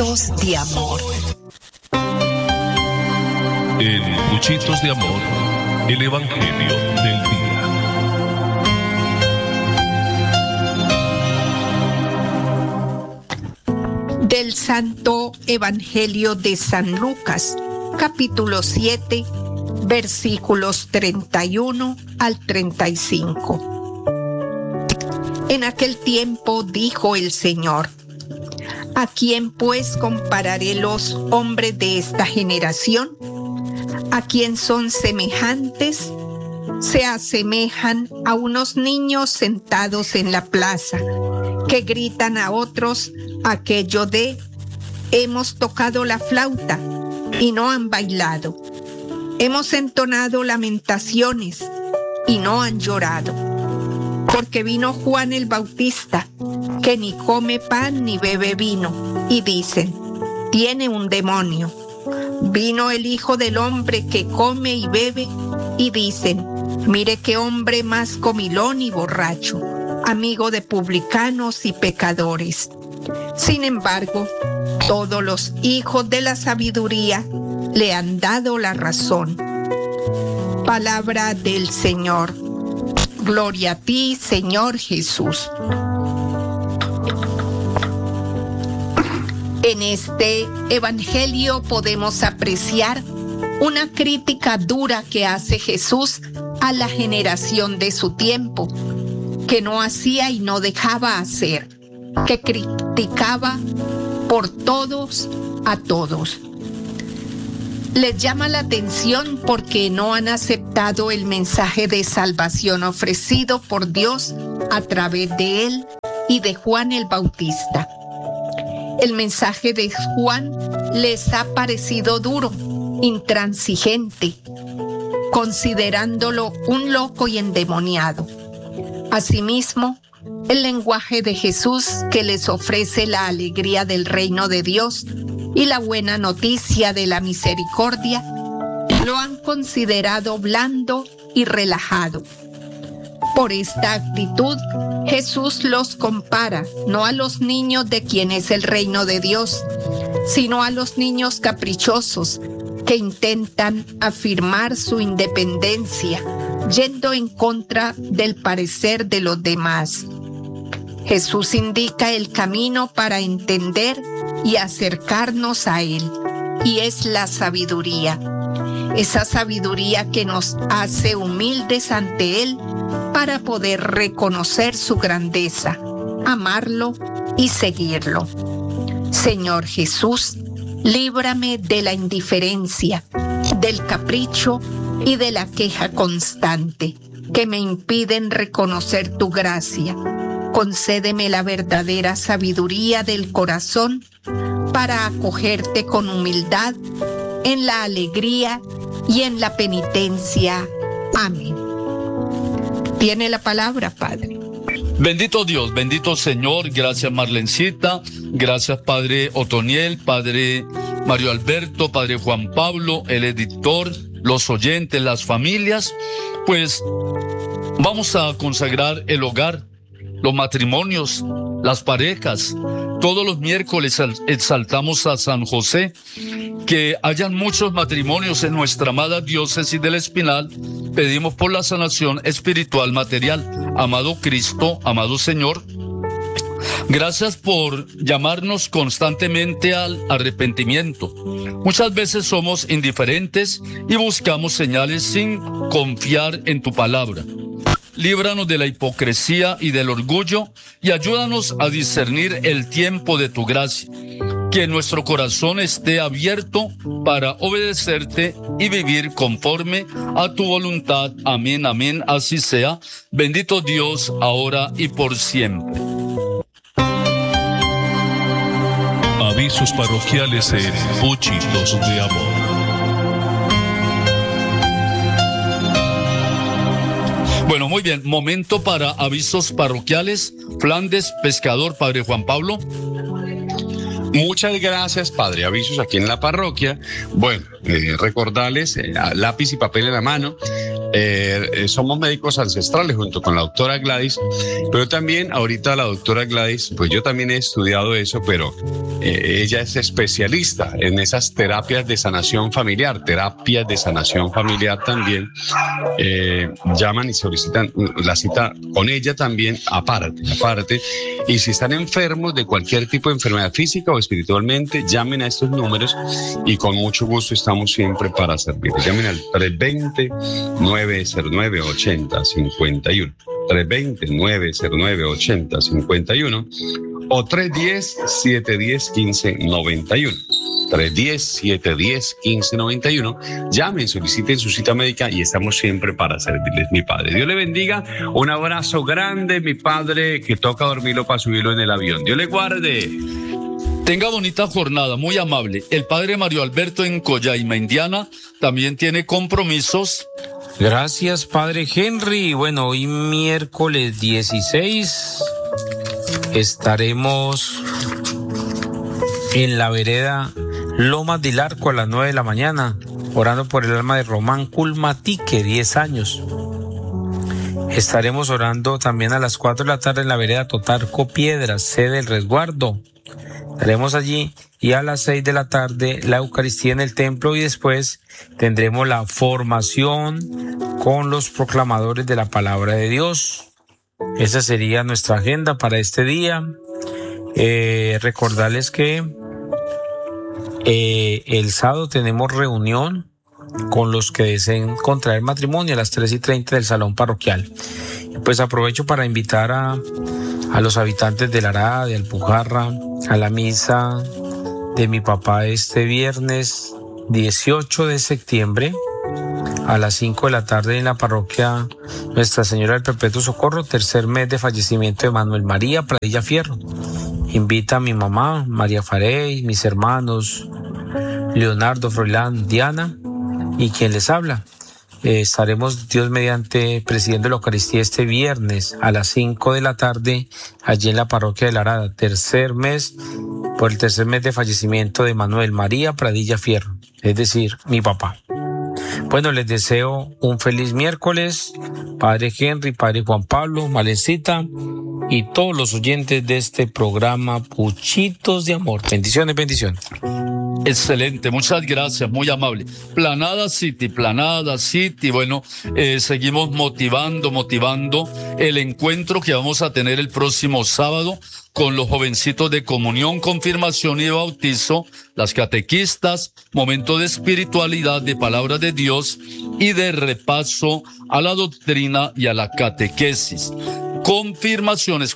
Puchitos de Amor. En Puchitos de Amor, el Evangelio del Día. Del Santo Evangelio de San Lucas, capítulo 7, versículos 31 al 35. En aquel tiempo dijo el Señor: ¿A quién pues compararé los hombres de esta generación? ¿A quién son semejantes? Se asemejan a unos niños sentados en la plaza, que gritan a otros aquello de: hemos tocado la flauta y no han bailado, hemos entonado lamentaciones y no han llorado. Porque vino Juan el Bautista, que ni come pan ni bebe vino, y dicen: tiene un demonio. Vino el Hijo del Hombre, que come y bebe, y dicen: mire qué hombre más comilón y borracho, amigo de publicanos y pecadores. Sin embargo, todos los hijos de la sabiduría le han dado la razón. Palabra del Señor. Gloria a ti, Señor Jesús. En este evangelio podemos apreciar una crítica dura que hace Jesús a la generación de su tiempo, que no hacía y no dejaba hacer, que criticaba por todos a todos. Les llama la atención porque no han aceptado el mensaje de salvación ofrecido por Dios a través de él y de Juan el Bautista. El mensaje de Juan les ha parecido duro, intransigente, considerándolo un loco y endemoniado. Asimismo, el lenguaje de Jesús, que les ofrece la alegría del reino de Dios y la buena noticia de la misericordia, lo han considerado blando y relajado. Por esta actitud, Jesús los compara no a los niños de quien es el reino de Dios, sino a los niños caprichosos que intentan afirmar su independencia, yendo en contra del parecer de los demás. Jesús indica el camino para entender y acercarnos a Él, y es la sabiduría. Esa sabiduría que nos hace humildes ante Él para poder reconocer su grandeza, amarlo y seguirlo. Señor Jesús, líbrame de la indiferencia, del capricho y de la queja constante que me impiden reconocer tu gracia. Concédeme la verdadera sabiduría del corazón para acogerte con humildad en la alegría y en la penitencia. Amén. Tiene la palabra, Padre. Bendito Dios, bendito Señor. Gracias, Marlencita. Gracias, Padre Otoniel, Padre Mario Alberto, Padre Juan Pablo, el editor, los oyentes, las familias. Pues vamos a consagrar el hogar, los matrimonios, las parejas. Todos los miércoles exaltamos a San José. Que hayan muchos matrimonios en nuestra amada diócesis del Espinal. Pedimos por la sanación espiritual material. Amado Cristo, amado Señor, gracias por llamarnos constantemente al arrepentimiento. Muchas veces somos indiferentes y buscamos señales sin confiar en tu palabra. Líbranos de la hipocresía y del orgullo y ayúdanos a discernir el tiempo de tu gracia. Que nuestro corazón esté abierto para obedecerte y vivir conforme a tu voluntad. Amén, amén, así sea. Bendito Dios, ahora y por siempre. Avisos parroquiales en Puchitos de Amor. Bueno, muy bien, momento para avisos parroquiales. Flandes, Pescador, Padre Juan Pablo. Muchas gracias, Padre. Avisos aquí en la parroquia. Bueno, recordarles, lápiz y papel en la mano, Somos médicos ancestrales junto con la doctora Gladys, pero también ahorita la doctora Gladys, pues yo también he estudiado eso, pero ella es especialista en esas terapias de sanación familiar, también. Llaman y solicitan la cita con ella también aparte. Y si están enfermos de cualquier tipo de enfermedad física o espiritualmente, llamen a estos números y con mucho gusto estamos siempre para servirles. Llamen al 320-909-8051. 320-909-8051 o 310-710-1591. 310-710-1591. Llamen, soliciten su cita médica y estamos siempre para servirles, mi padre. Dios le bendiga. Un abrazo grande, mi padre, que toca dormirlo para subirlo en el avión. Dios le guarde. Tenga bonita jornada, muy amable. El padre Mario Alberto en Coyaima, Indiana, también tiene compromisos. Gracias, padre Henry. Bueno, hoy miércoles 16 estaremos en la vereda Lomas del Arco a las 9 de la mañana, orando por el alma de Román Culmatique, 10 años. Estaremos orando también a las 4 de la tarde en la vereda Totarco Piedras, sede del resguardo. Estaremos allí y a las 6 de la tarde la Eucaristía en el templo y después tendremos la formación con los proclamadores de la palabra de Dios. Esa sería nuestra agenda para este día. Recordarles que el sábado tenemos reunión con los que deseen contraer matrimonio a las 3:30 del salón parroquial. Pues aprovecho para invitar a los habitantes de Lará, de Alpujarra, a la misa de mi papá este viernes 18 de septiembre a las 5 de la tarde en la parroquia Nuestra Señora del Perpetuo Socorro, tercer mes de fallecimiento de Manuel María Pradilla Fierro. Invita a mi mamá, María Farey, mis hermanos, Leonardo, Froilán, Diana y quien les habla. Estaremos, Dios mediante, presidiendo la Eucaristía este viernes a las 5 de la tarde allí en la parroquia de Larada, por el tercer mes de fallecimiento de Manuel María Pradilla Fierro, es decir, mi papá. Bueno, les deseo un feliz miércoles, padre Henry, padre Juan Pablo, Malencita y todos los oyentes de este programa Puchitos de Amor. Bendiciones, bendiciones. Excelente, muchas gracias, muy amable. Planada City. Bueno, seguimos motivando el encuentro que vamos a tener el próximo sábado con los jovencitos de comunión, confirmación y bautizo, las catequistas, momento de espiritualidad, de palabra de Dios y de repaso a la doctrina y a la catequesis. Confirmaciones.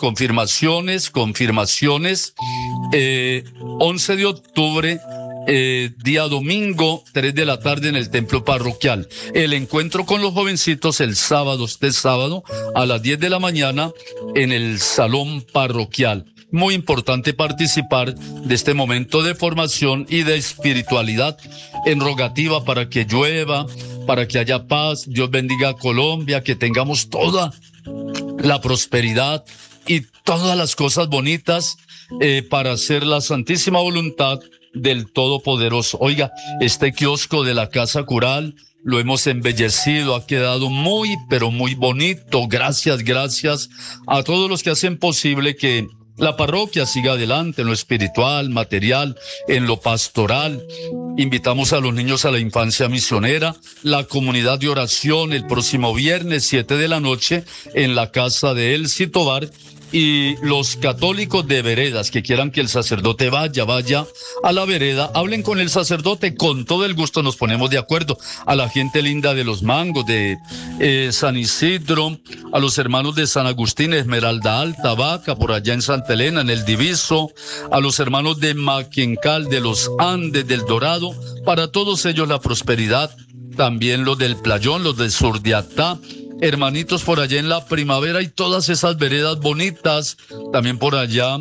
11 de octubre, día domingo, 3 de la tarde en el templo parroquial. El encuentro con los jovencitos este sábado, a las 10 de la mañana en el salón parroquial. Muy importante participar de este momento de formación y de espiritualidad en rogativa para que llueva, para que haya paz. Dios bendiga a Colombia, que tengamos toda la prosperidad y todas las cosas bonitas para hacer la santísima voluntad del Todopoderoso. Oiga, este kiosco de la Casa Cural lo hemos embellecido, ha quedado muy, pero muy bonito. Gracias a todos los que hacen posible que la parroquia siga adelante en lo espiritual, material, en lo pastoral. Invitamos a los niños a la infancia misionera, la comunidad de oración el próximo viernes 7 de la noche en la casa de Elsie Tobar. Y los católicos de veredas que quieran que el sacerdote vaya a la vereda, hablen con el sacerdote, con todo el gusto nos ponemos de acuerdo. A la gente linda de Los Mangos, de San Isidro, a los hermanos de San Agustín, Esmeralda Alta, Vaca, por allá en Santa Elena, en el Diviso, a los hermanos de Maquencal, de los Andes, del Dorado, para todos ellos la prosperidad, también los del Playón, los del Surdiatá, hermanitos por allá en La Primavera y todas esas veredas bonitas, también por allá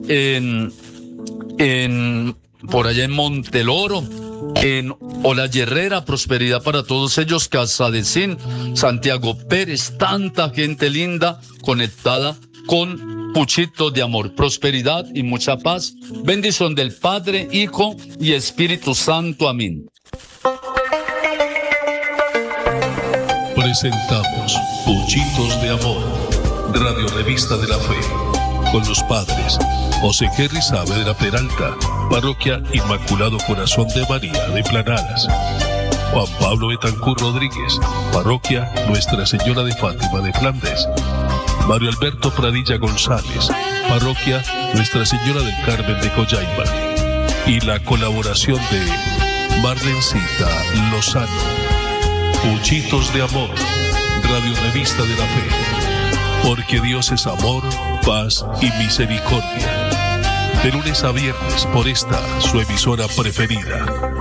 por allá en Monteloro, en Olayerrera, prosperidad para todos ellos, Casadecín, Santiago Pérez, tanta gente linda conectada con Puchitos de Amor, prosperidad y mucha paz. Bendición del Padre, Hijo y Espíritu Santo. Amén. Presentamos Puchitos de Amor, Radio Revista de la Fe, con los padres José Henry Saavedra Peralta, Parroquia Inmaculado Corazón de María de Planadas; Juan Pablo Betancur Rodríguez, Parroquia Nuestra Señora de Fátima de Flandes; Mario Alberto Pradilla González, Parroquia Nuestra Señora del Carmen de Coyaima; y la colaboración de Marlencita Lozano. Puchitos de Amor, Radio Revista de la Fe, porque Dios es amor, paz y misericordia. De lunes a viernes por esta, su emisora preferida,